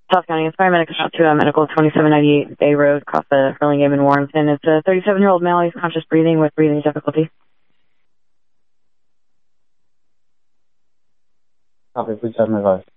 South County, it's paramedics out to medical 2798 Bay Road, across the Hurlingham in Warrenton. It's a 37-year-old male. He's conscious breathing with breathing difficulty. Copy, please have him advised.